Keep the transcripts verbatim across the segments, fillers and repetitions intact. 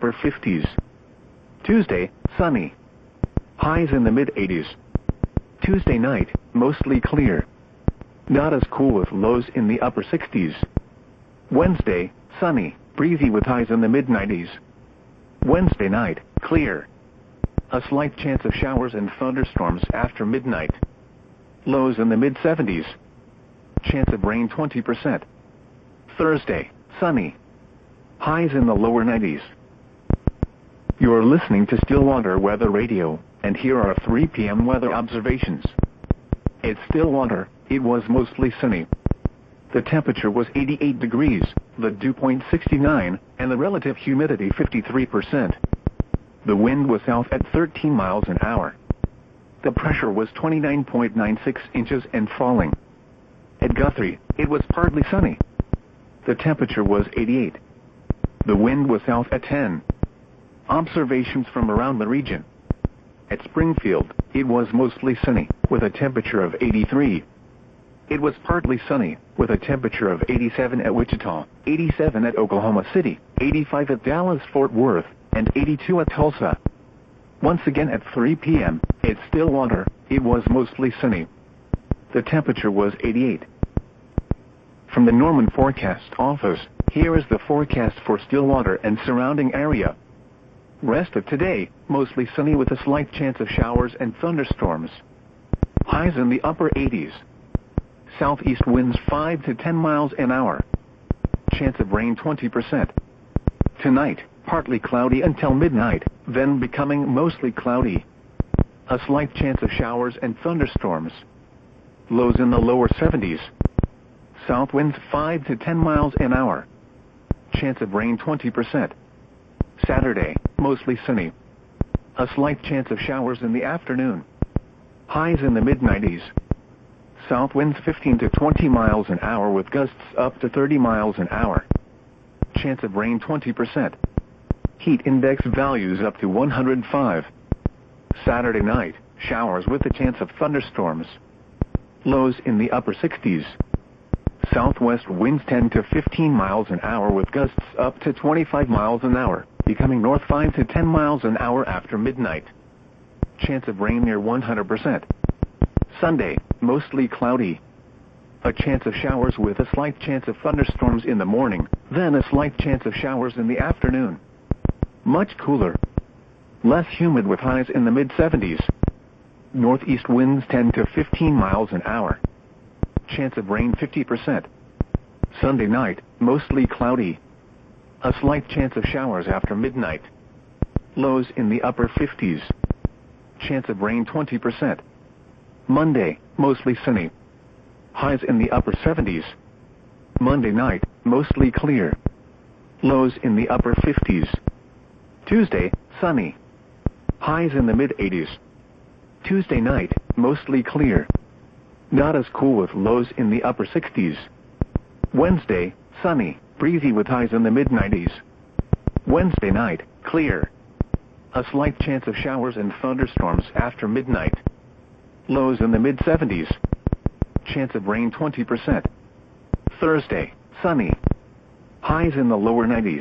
upper fifties. Tuesday, sunny. Highs in the mid eighties. Tuesday night, mostly clear. Not as cool with lows in the upper sixties. Wednesday, sunny, breezy with highs in the mid nineties. Wednesday night, clear. A slight chance of showers and thunderstorms after midnight. Lows in the mid seventies. Chance of rain twenty percent. Thursday, sunny. Highs in the lower nineties. You're listening to Stillwater Weather Radio, and here are three p m weather observations. At Stillwater, it was mostly sunny. The temperature was eighty-eight degrees, the dew point sixty-nine, and the relative humidity fifty-three percent. The wind was south at thirteen miles an hour. The pressure was twenty-nine point nine six inches and falling. At Guthrie, it was partly sunny. The temperature was eighty-eight. The wind was south at ten. Observations from around the region. At Springfield, it was mostly sunny, with a temperature of eighty-three. It was partly sunny, with a temperature of eighty-seven at Wichita, eighty-seven at Oklahoma City, eighty-five at Dallas-Fort Worth, and eighty-two at Tulsa. Once again at three p m, at Stillwater, it was mostly sunny. The temperature was eighty-eight. From the Norman Forecast Office, here is the forecast for Stillwater and surrounding area. Rest of today, mostly sunny with a slight chance of showers and thunderstorms. Highs in the upper eighties. Southeast winds five to ten miles an hour. Chance of rain twenty percent. Tonight, partly cloudy until midnight, then becoming mostly cloudy. A slight chance of showers and thunderstorms. Lows in the lower seventies. South winds five to ten miles an hour. Chance of rain twenty percent. Saturday, mostly sunny. A slight chance of showers in the afternoon. Highs in the mid nineties. South winds fifteen to twenty miles an hour with gusts up to thirty miles an hour. Chance of rain twenty percent. Heat index values up to one hundred five. Saturday night, showers with a chance of thunderstorms. Lows in the upper sixties. Southwest winds ten to fifteen miles an hour with gusts up to twenty-five miles an hour, becoming north five to ten miles an hour after midnight. Chance of rain near one hundred percent. Sunday, mostly cloudy. A chance of showers with a slight chance of thunderstorms in the morning, then a slight chance of showers in the afternoon. Much cooler. Less humid with highs in the mid seventies. Northeast winds ten to fifteen miles an hour. Chance of rain fifty percent. Sunday night, mostly cloudy. A slight chance of showers after midnight. Lows in the upper fifties. Chance of rain twenty percent. Monday, mostly sunny. Highs in the upper seventies. Monday night, mostly clear. Lows in the upper fifties. Tuesday, sunny. Highs in the mid eighties. Tuesday night, mostly clear. Not as cool with lows in the upper sixties. Wednesday, sunny, breezy with highs in the mid nineties. Wednesday night, clear. A slight chance of showers and thunderstorms after midnight. Lows in the mid seventies. Chance of rain twenty percent. Thursday, sunny. Highs in the lower nineties.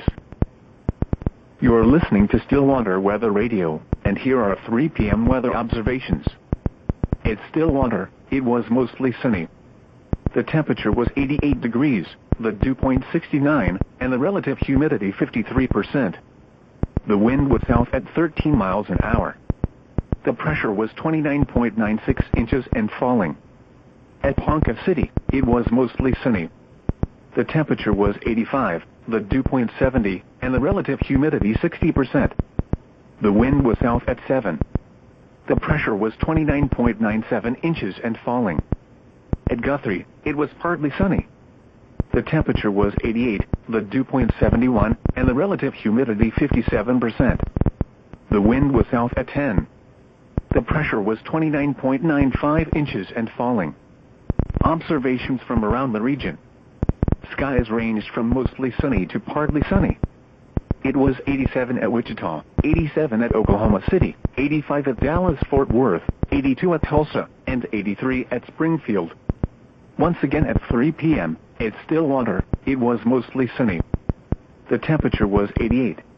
You're listening to Stillwater Weather Radio, and here are three p m weather observations. At Stillwater, it was mostly sunny. The temperature was eighty-eight degrees, the dew point sixty-nine, and the relative humidity fifty-three percent. The wind was south at thirteen miles an hour. The pressure was twenty-nine point nine six inches and falling. At Ponca City, it was mostly sunny. The temperature was eighty-five, the dew point seventy, and the relative humidity sixty percent. The wind was south at seven. The pressure was twenty-nine point nine seven inches and falling. At Guthrie, it was partly sunny. The temperature was eighty-eight, the dew point seventy-one, and the relative humidity fifty-seven percent. The wind was south at ten. The pressure was twenty-nine point nine five inches and falling. Observations from around the region. Skies ranged from mostly sunny to partly sunny. It was eighty-seven at Wichita, eighty-seven at Oklahoma City, eighty-five at Dallas-Fort Worth, eighty-two at Tulsa, and eighty-three at Springfield. Once again at three p m, at Stillwater, it was mostly sunny. The temperature was eighty-eight.